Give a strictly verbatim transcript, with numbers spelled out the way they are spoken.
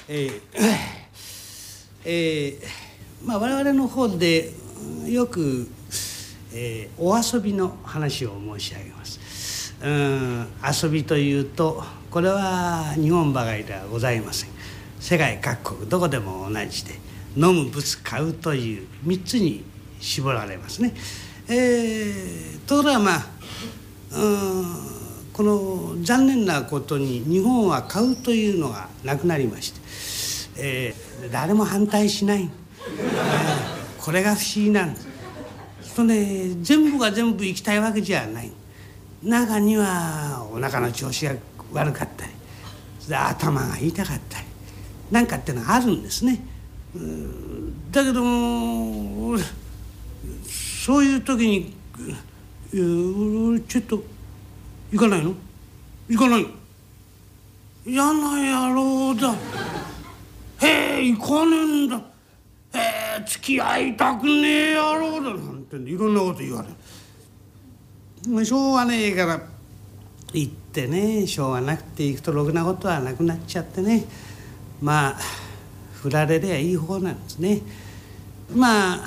えーえーまあ、我々の方でよく、えー、お遊びの話を申し上げます。うん、遊びというとこれは日本ばかりではございません。世界各国どこでも同じで飲む物買うというみっつに絞られますね。えー、ところがまあうんこの残念なことに日本は買うというのがなくなりまして、えー、誰も反対しない、えー、これが不思議なんです。とね、全部が全部行きたいわけじゃない。中にはお腹の調子が悪かったり頭が痛かったりなんかってのがあるんですね。うんだけどもそういう時に「いや俺ちょっと行かないの行かないの嫌な野郎だへえ行かねえんだへえ付き合いたくねえ野郎だ」なんていろんなこと言われる。しょうがねえから行ってね、しょうがなくて行くとろくなことはなくなっちゃってね、まあ振られりゃいい方なんですね。まあ